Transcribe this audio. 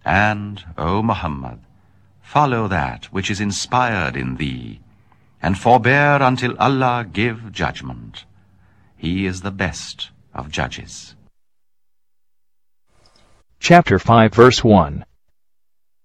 And, O Muhammad, follow that which is inspired in thee, and forbear until Allah give judgment. He is the best of judges. Chapter 5, verse 1.